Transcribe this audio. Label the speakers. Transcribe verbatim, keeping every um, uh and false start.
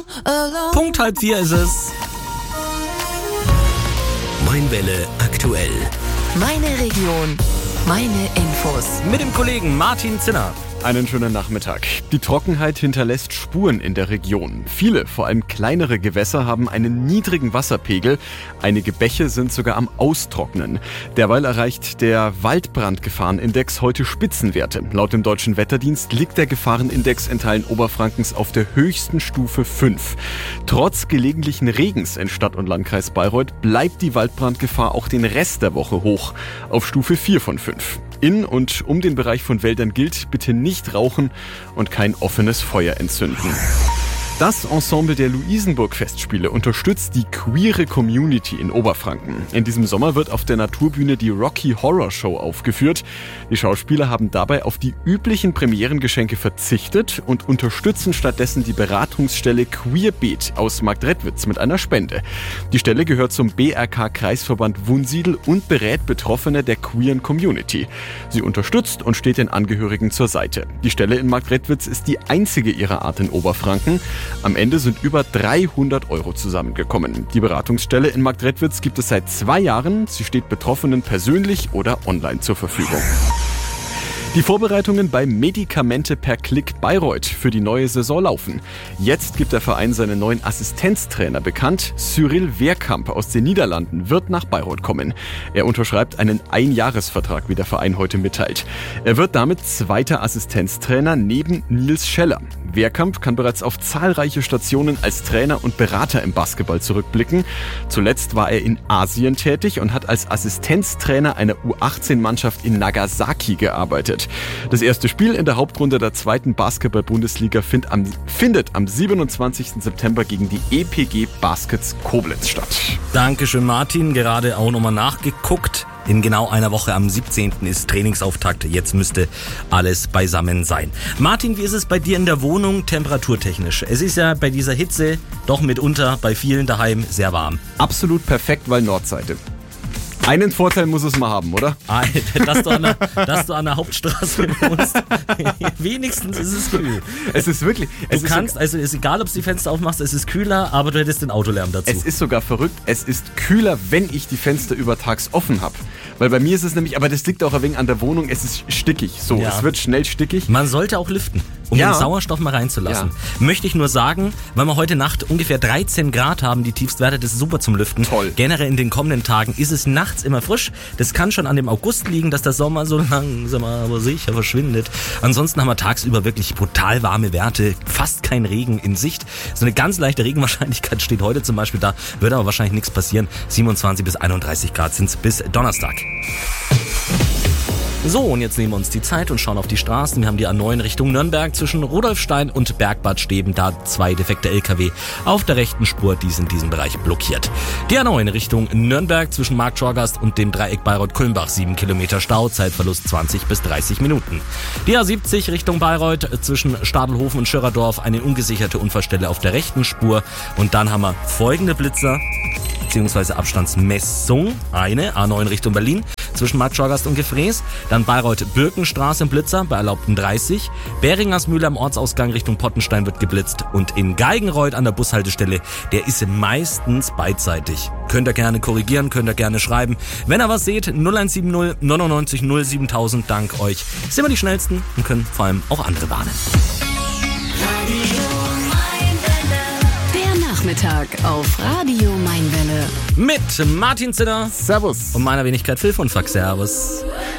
Speaker 1: Punkt halb vier ist es.
Speaker 2: Mainwelle aktuell.
Speaker 3: Meine Region, meine Infos.
Speaker 1: Mit dem Kollegen Martin Zinner.
Speaker 4: Einen schönen Nachmittag. Die Trockenheit hinterlässt Spuren in der Region. Viele, vor allem kleinere Gewässer, haben einen niedrigen Wasserpegel. Einige Bäche sind sogar am Austrocknen. Derweil erreicht der Waldbrandgefahrenindex heute Spitzenwerte. Laut dem Deutschen Wetterdienst liegt der Gefahrenindex in Teilen Oberfrankens auf der höchsten Stufe fünf. Trotz gelegentlichen Regens in Stadt und Landkreis Bayreuth bleibt die Waldbrandgefahr auch den Rest der Woche hoch, auf Stufe vier von fünf. In und um den Bereich von Wäldern gilt, bitte nicht rauchen und kein offenes Feuer entzünden. Das Ensemble der Luisenburg-Festspiele unterstützt die queere Community in Oberfranken. In diesem Sommer wird auf der Naturbühne die Rocky Horror Show aufgeführt. Die Schauspieler haben dabei auf die üblichen Premierengeschenke verzichtet und unterstützen stattdessen die Beratungsstelle Queerbeat aus Marktredwitz mit einer Spende. Die Stelle gehört zum B R K-Kreisverband Wunsiedel und berät Betroffene der queeren Community. Sie unterstützt und steht den Angehörigen zur Seite. Die Stelle in Marktredwitz ist die einzige ihrer Art in Oberfranken. Am Ende sind über dreihundert Euro zusammengekommen. Die Beratungsstelle in Marktredwitz gibt es seit zwei Jahren. Sie steht Betroffenen persönlich oder online zur Verfügung. Die Vorbereitungen bei Medikamente per Klick Bayreuth für die neue Saison laufen. Jetzt gibt der Verein seinen neuen Assistenztrainer bekannt. Cyril Wehrkamp aus den Niederlanden wird nach Bayreuth kommen. Er unterschreibt einen Einjahresvertrag, wie der Verein heute mitteilt. Er wird damit zweiter Assistenztrainer neben Nils Scheller. Wehrkamp kann bereits auf zahlreiche Stationen als Trainer und Berater im Basketball zurückblicken. Zuletzt war er in Asien tätig und hat als Assistenztrainer einer U achtzehn Mannschaft in Nagasaki gearbeitet. Das erste Spiel in der Hauptrunde der zweiten Basketball-Bundesliga find am, findet am siebenundzwanzigsten September gegen die E P G Baskets Koblenz statt.
Speaker 1: Dankeschön, Martin. Gerade auch nochmal nachgeguckt. In genau einer Woche am siebzehnten ist Trainingsauftakt. Jetzt müsste alles beisammen sein. Martin, wie ist es bei dir in der Wohnung temperaturtechnisch? Es ist ja bei dieser Hitze doch mitunter bei vielen daheim sehr warm.
Speaker 4: Absolut perfekt, weil Nordseite. Einen Vorteil muss es mal haben, oder?
Speaker 1: Ah, dass, du an der, dass du an der Hauptstraße wohnst. Wenigstens ist es kühl.
Speaker 4: Es ist wirklich... Es
Speaker 1: du kannst, also ist egal, ob du die Fenster aufmachst, es ist kühler, aber du hättest den Autolärm dazu.
Speaker 4: Es ist sogar verrückt, es ist kühler, wenn ich die Fenster übertags offen habe. Weil bei mir ist es nämlich, aber das liegt auch ein wenig an der Wohnung, es ist stickig. So, ja. Es wird schnell stickig.
Speaker 1: Man sollte auch lüften, um ja. den Sauerstoff mal reinzulassen. Ja. Möchte ich nur sagen, weil wir heute Nacht ungefähr dreizehn Grad haben, die Tiefstwerte, das ist super zum Lüften.
Speaker 4: Toll.
Speaker 1: Generell in den kommenden Tagen ist es nachts immer frisch. Das kann schon an dem August liegen, dass der Sommer so langsam aber sicher verschwindet. Ansonsten haben wir tagsüber wirklich brutal warme Werte, fast kein Regen in Sicht. So eine ganz leichte Regenwahrscheinlichkeit steht heute zum Beispiel da, wird aber wahrscheinlich nichts passieren. siebenundzwanzig bis einunddreißig Grad sind es bis Donnerstag. So, und jetzt nehmen wir uns die Zeit und schauen auf die Straßen. Wir haben die A neun Richtung Nürnberg zwischen Rudolfstein und Bergbad Steben. Da zwei defekte L K W auf der rechten Spur, die sind in diesem Bereich blockiert. Die A neun Richtung Nürnberg zwischen Markt Schorgast und dem Dreieck Bayreuth-Kulmbach. sieben Kilometer Stau, Zeitverlust zwanzig bis dreißig Minuten. Die A siebzig Richtung Bayreuth zwischen Stadelhofen und Schirrerdorf. Eine ungesicherte Unfallstelle auf der rechten Spur. Und dann haben wir folgende Blitzer beziehungsweise Abstandsmessung. Eine A neun Richtung Berlin zwischen Markt Schorgast und Gefrees. Dann Bayreuth-Birkenstraße im Blitzer bei erlaubten dreißig. Beringersmühle am Ortsausgang Richtung Pottenstein wird geblitzt. Und in Geigenreuth an der Bushaltestelle, der ist meistens beidseitig. Könnt ihr gerne korrigieren, könnt ihr gerne schreiben. Wenn ihr was seht, null eins sieben null neunundneunzig null siebentausend, dank euch. Sind wir die Schnellsten und können vor allem auch andere warnen.
Speaker 3: Nachmittag auf Radio Mainwelle.
Speaker 1: Mit Martin Zinner.
Speaker 4: Servus.
Speaker 1: Und meiner Wenigkeit Phil von Fax. Servus.